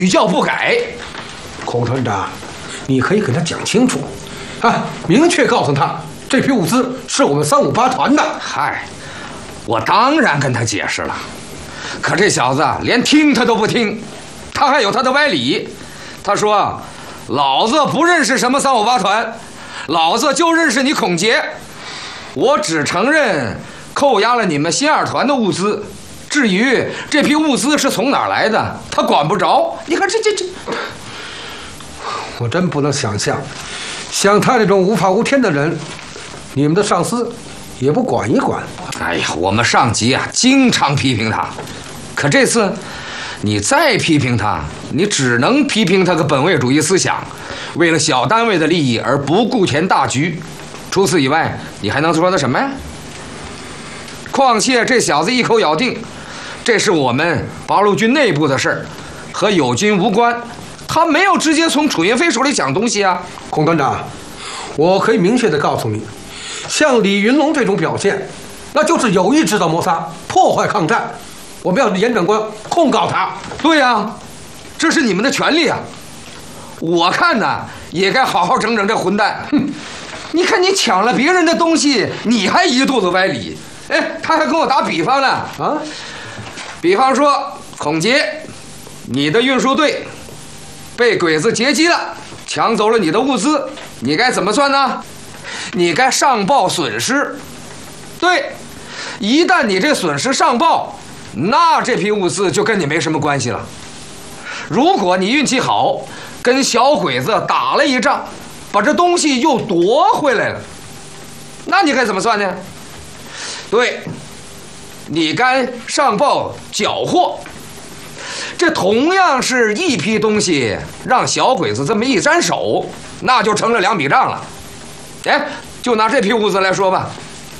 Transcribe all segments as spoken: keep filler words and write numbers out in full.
屡教不改。 孔团长，你可以跟他讲清楚，啊，明确告诉他，这批物资是我们三五八团的。 嗨，我当然跟他解释了，可这小子连听他都不听，他还有他的歪理。他说，老子不认识什么三五八团，老子就认识你孔杰。我只承认扣押了你们新二团的物资，至于这批物资是从哪儿来的，他管不着。你看这这这， 我真不能想象，像他这种无法无天的人，你们的上司也不管一管。 哎呀，我们上级啊，经常批评他，可这次你再批评他，你只能批评他个本位主义思想，为了小单位的利益而不顾全大局。除此以外，你还能说他什么呀？况且这小子一口咬定，这是我们八路军内部的事儿，和友军无关。他没有直接从楚云飞手里抢东西啊。 孔团长，我可以明确地告诉你，像李云龙这种表现，那就是有意制造谋杀，破坏抗战。我们要严长官控告他。 对呀、啊，这是你们的权利啊。我看呢，也该好好整整这混蛋。哼，你看你抢了别人的东西，你还一肚子歪理。哎，他还跟我打比方呢啊，比方说，孔杰，你的运输队被鬼子劫机了，抢走了你的物资，你该怎么算呢？你该上报损失。对，一旦你这损失上报，那这批物资就跟你没什么关系了。如果你运气好，跟小鬼子打了一仗，把这东西又夺回来了，那你该怎么算呢？对，你该上报缴获。这同样是一批东西，让小鬼子这么一沾手，那就成了两笔账了。哎，就拿这批物资来说吧，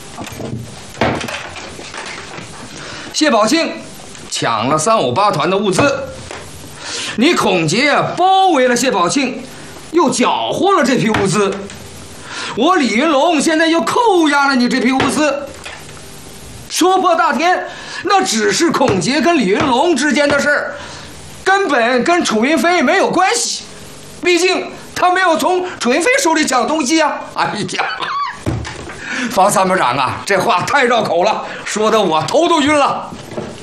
谢宝庆抢了三五八团的物资，你孔杰包围了谢宝庆，又缴获了这批物资，我李云龙现在又扣押了你这批物资。说破大天，那只是孔杰跟李云龙之间的事儿，根本跟楚云飞没有关系。毕竟他没有从楚云飞手里抢东西啊！哎呀，方参谋长啊，这话太绕口了，说的我头都晕了。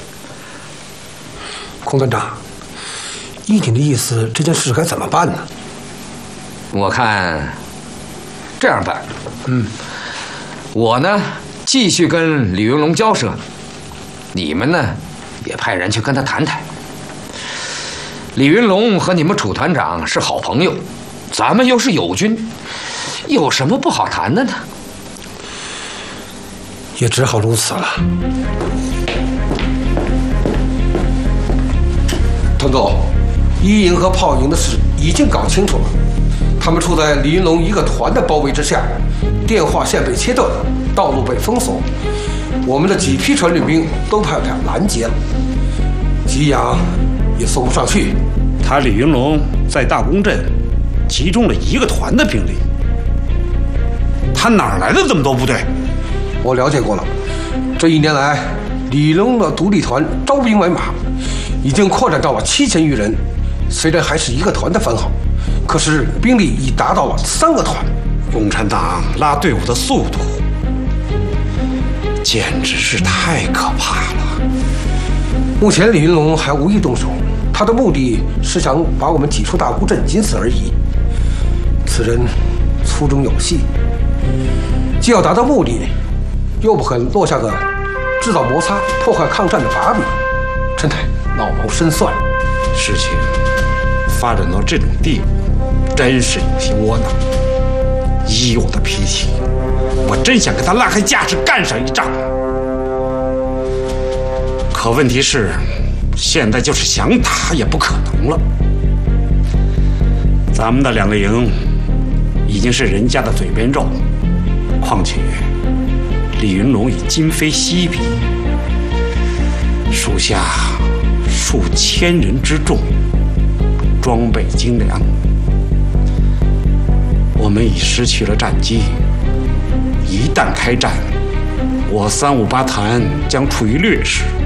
孔团长，依你的意思，这件事该怎么办呢？ 我看这样办， 嗯， 我呢继续跟李云龙交涉，你们呢也派人去跟他谈谈。李云龙和你们楚团长是好朋友，咱们又是友军，有什么不好谈的呢？ 也只好如此了。团总，一营和炮营的事已经搞清楚了，他们处在李云龙一个团的包围之下，电话线被切断，道路被封锁，我们的几批传令兵都派他拦截了，吉阳也送不上去。 他李云龙在大公镇集中了一个团的兵力，他哪儿来的这么多部队？ 我了解过了，这一年来，李云龙的独立团招兵买马，已经扩展到了七千余人。虽然还是一个团的番号，可是兵力已达到了三个团。 共产党拉队伍的速度简直是太可怕了。 目前李云龙还无意动手，他的目的是想把我们挤出大沽镇，仅此而已。此人粗中有细，既要达到目的，又不肯落下个制造摩擦、破坏抗战的把柄，真得老谋深算。 事情发展到这种地步，真是有些窝囊。依我的脾气，我真想跟他拉开架势干上一仗。可问题是，现在就是想打也不可能了。咱们的两个营已经是人家的嘴边肉，况且李云龙已今非昔比，属下数千人之众，装备精良，我们已失去了战机。一旦开战，我三五八团将处于劣势。